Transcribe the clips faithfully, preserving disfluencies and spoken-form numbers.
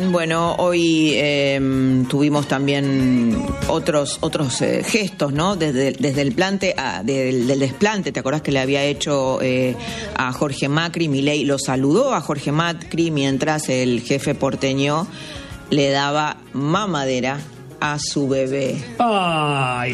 Bueno, hoy eh, tuvimos también otros otros eh, gestos, ¿no? Desde, desde el plante, a, del, del desplante, ¿te acordás que le había hecho eh, a Jorge Macri? Milei lo saludó a Jorge Macri mientras el jefe porteño le daba mamadera a su bebé. ¡Ay,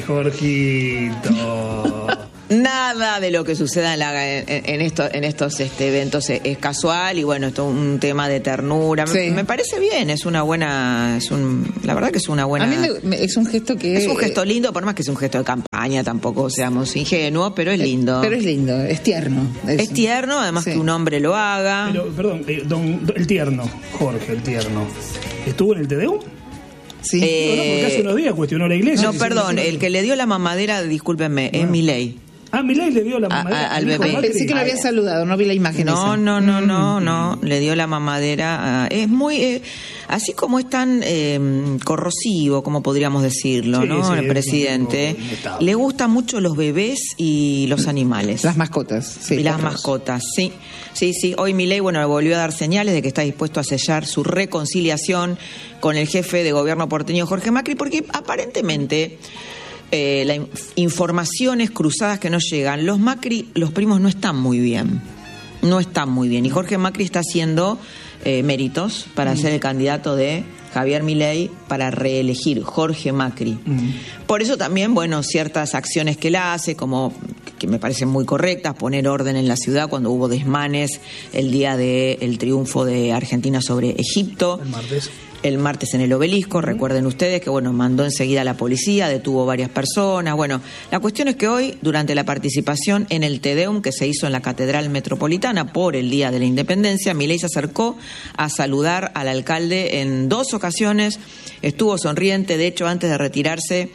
Jorgito! Nada de lo que suceda en, la, en, en, esto, en estos este, eventos es, es casual, y bueno, esto es un tema de ternura. Sí. Me, me parece bien, es una buena, es un, la verdad que es una buena. A mí me, me, es un gesto que es un gesto lindo, por más que es un gesto de campaña, tampoco seamos ingenuos, pero es lindo. Pero es lindo, es tierno. Es, es tierno, además sí. Que un hombre lo haga. Pero, perdón, eh, don, el tierno, Jorge, el tierno, ¿estuvo en el T D U? Sí. Eh, no, no, porque hace unos días cuestionó la iglesia. No, perdón, el que le dio la mamadera, discúlpenme, bueno. es Milei. Ah, Milei le dio la mamadera a, a, al bebé. Pensé que lo había saludado, no vi la imagen. No, esa. no, no, no, no, le dio la mamadera. A, es muy, eh, así como es tan eh, corrosivo, como podríamos decirlo, sí, ¿no? Sí, el presidente. Le gustan mucho los bebés y los animales. Las mascotas, sí. Y las mascotas, sí. Sí, sí. Hoy Milei, bueno, volvió a dar señales de que está dispuesto a sellar su reconciliación con el jefe de gobierno porteño, Jorge Macri, porque aparentemente... Eh, las informaciones cruzadas que nos llegan, los Macri, los primos no están muy bien, no están muy bien, y Jorge Macri está haciendo eh, méritos para mm. ser el candidato de Javier Milei para reelegir Jorge Macri. Mm. Por eso también, bueno, ciertas acciones que él hace, como que me parecen muy correctas, poner orden en la ciudad cuando hubo desmanes el día del triunfo de Argentina sobre Egipto. El martes. El martes en el Obelisco, recuerden ustedes que, bueno, mandó enseguida a la policía, detuvo varias personas. Bueno, la cuestión es que hoy, durante la participación en el Te Deum que se hizo en la Catedral Metropolitana por el Día de la Independencia, Milei se acercó a saludar al alcalde en dos ocasiones, estuvo sonriente, de hecho, antes de retirarse,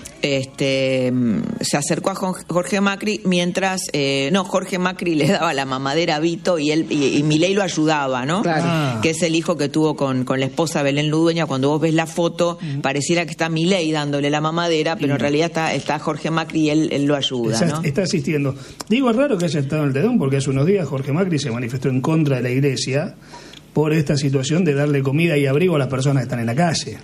este se acercó a Jorge Macri mientras eh, no Jorge Macri le daba la mamadera a Vito y él y, y Milei lo ayudaba, ¿no? Claro. Ah. Que es el hijo que tuvo con, con la esposa Belén Ludueña. Cuando vos ves la foto, uh-huh. pareciera que está Milei dándole la mamadera, pero uh-huh. en realidad está, está Jorge Macri y él, él lo ayuda, está, ¿no? Está asistiendo. Digo, es raro que haya estado en el Te Deum, porque hace unos días Jorge Macri se manifestó en contra de la iglesia por esta situación de darle comida y abrigo a las personas que están en la calle.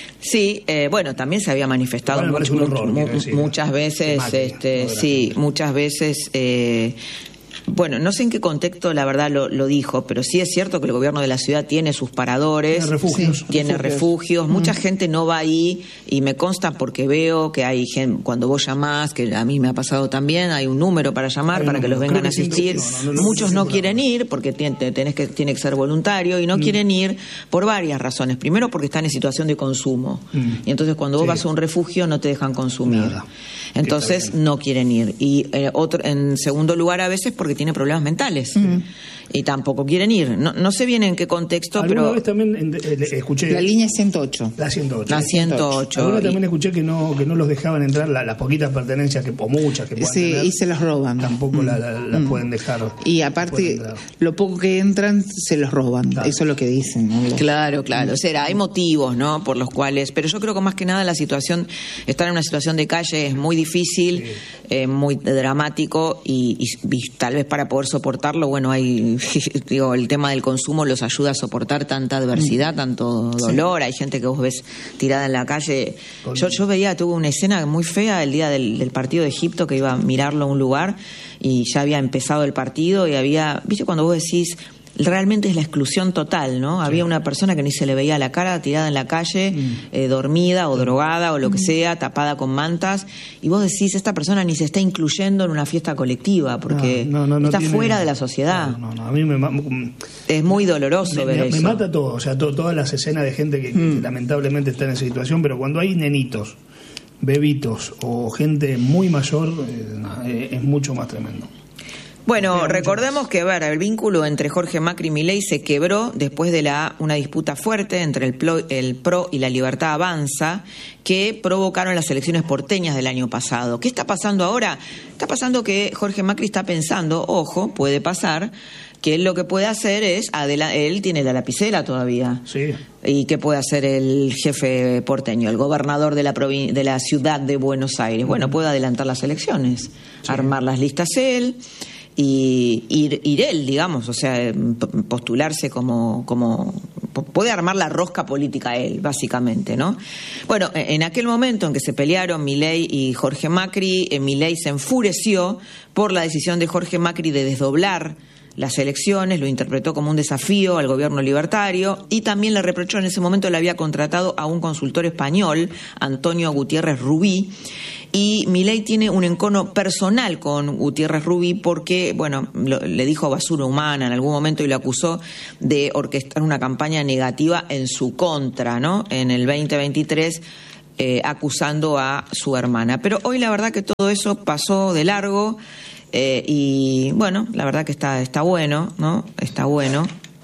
Sí, eh, bueno, también se había manifestado bueno, mucho, horror, mu- decir, muchas veces, máquina, este, no sí, muchas veces. Eh, Bueno, no sé en qué contexto la verdad lo, lo dijo, pero sí es cierto que el gobierno de la ciudad tiene sus paradores, tiene refugios, sí, tiene refugios, refugios. Mm. Mucha gente no va ahí, y me consta porque veo que hay gente, cuando vos llamás, que a mí me ha pasado también, hay un número para llamar, hay para que los vengan a asistir. No, no, no, Muchos no, no quieren ir porque tiene, tenés que, tiene que ser voluntario, y no mm. quieren ir por varias razones. Primero, porque están en situación de consumo, mm. y entonces cuando vos sí. vas a un refugio no te dejan consumir. Nada. Entonces no quieren ir. Y eh, otro, en segundo lugar, a veces porque tiene problemas mentales. Uh-huh. Y tampoco quieren ir. No, no sé bien en qué contexto, ¿Alguna pero... vez también en, eh, escuché... La línea ciento ocho. La ciento ocho. La ciento ocho. Alguna y... también escuché que no que no los dejaban entrar la, las poquitas pertenencias, que o muchas que puedan sí, tener. Y se las roban. Tampoco mm. las la, la mm. pueden dejar. Y aparte, lo poco que entran, se los roban. Claro. Eso es lo que dicen, ¿no? Claro, claro. O sea, hay motivos, ¿no?, por los cuales... Pero yo creo que más que nada la situación... Estar en una situación de calle es muy difícil, sí. eh, muy dramático, y, y, y tal vez para poder soportarlo, bueno, hay... digo, el tema del consumo los ayuda a soportar tanta adversidad, tanto dolor. Sí. Hay gente que vos ves tirada en la calle. Yo, yo veía, tuve una escena muy fea el día del, del partido de Egipto, que iba a mirarlo a un lugar y ya había empezado el partido y había, viste, cuando vos decís, realmente es la exclusión total, ¿no? Sí. Había una persona que ni se le veía la cara, tirada en la calle, mm. eh, dormida o drogada o lo que mm. sea, tapada con mantas, y vos decís, esta persona ni se está incluyendo en una fiesta colectiva, porque no, no, no, está no tiene... fuera de la sociedad. No, no, no. A mí me... Es muy doloroso me, ver me, eso. Me mata todo, o sea, to, todas las escenas de gente que, mm. que lamentablemente está en esa situación, pero cuando hay nenitos, bebitos o gente muy mayor, eh, es mucho más tremendo. Bueno, recordemos que, a ver, el vínculo entre Jorge Macri y Milei se quebró después de la una disputa fuerte entre el PRO, el PRO y la Libertad Avanza, que provocaron las elecciones porteñas del año pasado. ¿Qué está pasando ahora? Está pasando que Jorge Macri está pensando, ojo, puede pasar, que él lo que puede hacer es, adela- él tiene la lapicera todavía. Sí. ¿Y qué puede hacer el jefe porteño, el gobernador de la provin- de la ciudad de Buenos Aires? Bueno, puede adelantar las elecciones, sí. armar las listas él, y ir, ir él, digamos, o sea, postularse como, como puede armar la rosca política él, básicamente, ¿no? Bueno, en aquel momento en que se pelearon Milei y Jorge Macri, eh, Milei se enfureció por la decisión de Jorge Macri de desdoblar las elecciones, lo interpretó como un desafío al gobierno libertario y también le reprochó, en ese momento le había contratado a un consultor español, Antonio Gutiérrez Rubí, y Milei tiene un encono personal con Gutiérrez Rubí porque, bueno, lo, le dijo basura humana en algún momento y lo acusó de orquestar una campaña negativa en su contra, ¿no? En el veinte veintitrés, eh, acusando a su hermana. Pero hoy la verdad que todo eso pasó de largo. Eh, y bueno, la verdad que está está bueno, ¿no? Está bueno.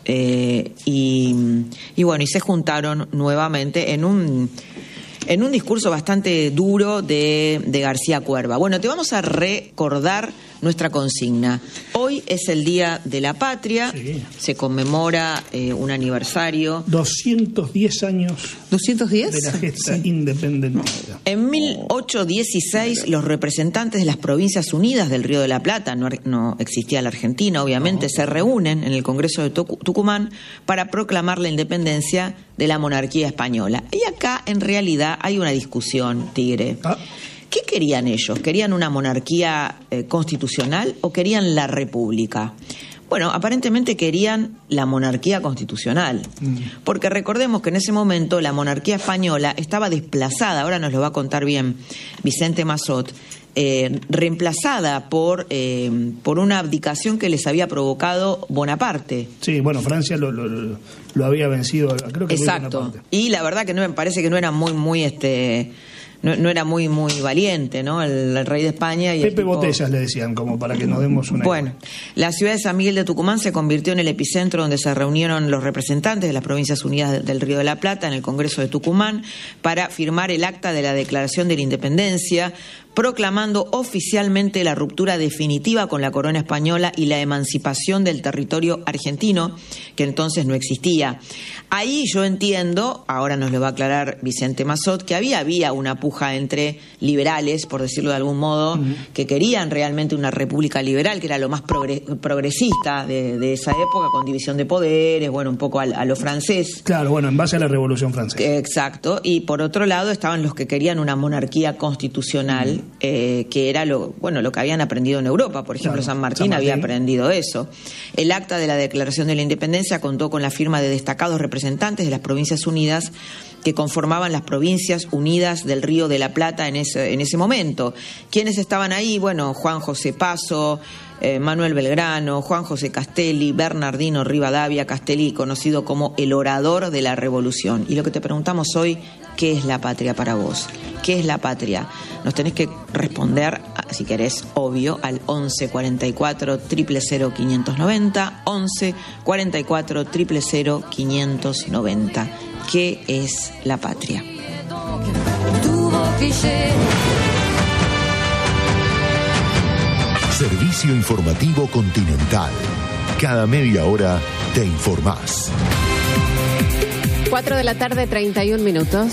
Eh, y, y bueno, y se juntaron nuevamente en un en un discurso bastante duro de, de García Cuerva. Bueno, te vamos a recordar nuestra consigna. Hoy es el Día de la Patria, sí. Se conmemora eh, un aniversario. doscientos diez años. ¿doscientos diez? De la gesta sí. independentista. En mil ochocientos dieciséis, los representantes de las Provincias Unidas del Río de la Plata, no, no existía la Argentina, obviamente, no. se reúnen en el Congreso de Tucumán para proclamar la independencia de la monarquía española. Y acá, en realidad, hay una discusión, Tigre. Ah. ¿Qué querían ellos? ¿Querían una monarquía eh, constitucional o querían la república? Bueno, aparentemente querían la monarquía constitucional, mm. porque recordemos que en ese momento la monarquía española estaba desplazada, ahora nos lo va a contar bien Vicente Massot, eh, reemplazada por, eh, por una abdicación que les había provocado Bonaparte. Sí, bueno, Francia lo, lo, lo había vencido, creo que exacto, Bonaparte. Y la verdad que no me parece que no era muy, muy... este No, no era muy muy valiente, ¿no? El, el rey de España y Pepe el tipo... Botellas le decían, como para que nos demos una Bueno, idea. La ciudad de San Miguel de Tucumán se convirtió en el epicentro donde se reunieron los representantes de las Provincias Unidas del Río de la Plata en el Congreso de Tucumán para firmar el acta de la Declaración de la Independencia, proclamando oficialmente la ruptura definitiva con la corona española y la emancipación del territorio argentino, que entonces no existía. Ahí yo entiendo, ahora nos lo va a aclarar Vicente Massot, que había, había una puja entre liberales, por decirlo de algún modo, uh-huh. que querían realmente una república liberal, que era lo más progre- progresista de, de esa época, con división de poderes, bueno, un poco a, a lo francés. Claro, bueno, en base a la Revolución Francesa. Exacto, y por otro lado estaban los que querían una monarquía constitucional, uh-huh. Eh, que era lo bueno lo que habían aprendido en Europa. Por ejemplo, claro, San Martín, San Martín había aprendido eso. El acta de la Declaración de la Independencia contó con la firma de destacados representantes de las Provincias Unidas que conformaban las Provincias Unidas del Río de la Plata en ese, en ese momento. ¿Quiénes estaban ahí? Bueno, Juan José Paso, eh, Manuel Belgrano, Juan José Castelli, Bernardino Rivadavia Castelli, conocido como el orador de la Revolución. Y lo que te preguntamos hoy, ¿qué es la patria para vos? ¿Qué es la patria? Nos tenés que responder, si querés, obvio, al once cuarenta y cuatro, cero cero quinientos noventa, once cuarenta y cuatro, cero cero quinientos noventa. ¿Qué es la patria? Servicio Informativo Continental. Cada media hora te informás. cuatro de la tarde, treinta y un minutos.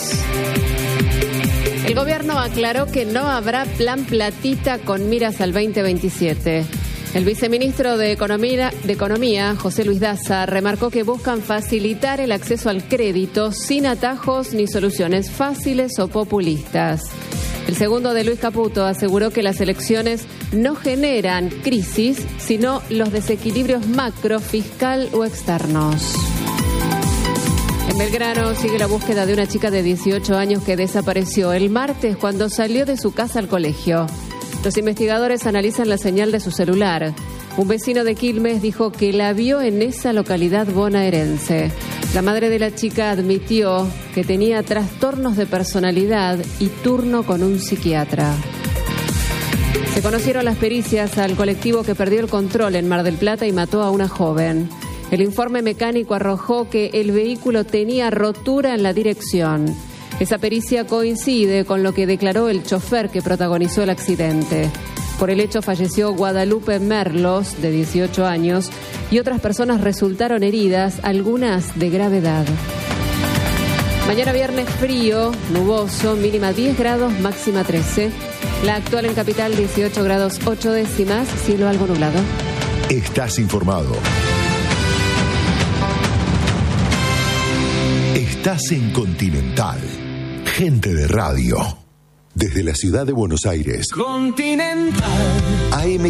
El gobierno aclaró que no habrá plan platita con miras al veinte veintisiete. El viceministro de Economía, de Economía, José Luis Daza, remarcó que buscan facilitar el acceso al crédito sin atajos ni soluciones fáciles o populistas. El segundo de Luis Caputo aseguró que las elecciones no generan crisis, sino los desequilibrios macro, fiscal o externos. En Belgrano sigue la búsqueda de una chica de dieciocho años que desapareció el martes cuando salió de su casa al colegio. Los investigadores analizan la señal de su celular. Un vecino de Quilmes dijo que la vio en esa localidad bonaerense. La madre de la chica admitió que tenía trastornos de personalidad y turno con un psiquiatra. Se conocieron las pericias al colectivo que perdió el control en Mar del Plata y mató a una joven. El informe mecánico arrojó que el vehículo tenía rotura en la dirección. Esa pericia coincide con lo que declaró el chofer que protagonizó el accidente. Por el hecho falleció Guadalupe Merlos, de dieciocho años, y otras personas resultaron heridas, algunas de gravedad. Mañana viernes frío, nuboso, mínima diez grados, máxima trece. La actual en Capital dieciocho grados ocho décimas, cielo algo nublado. Estás informado. Estás en Continental. Gente de radio. Desde la ciudad de Buenos Aires. Continental. A M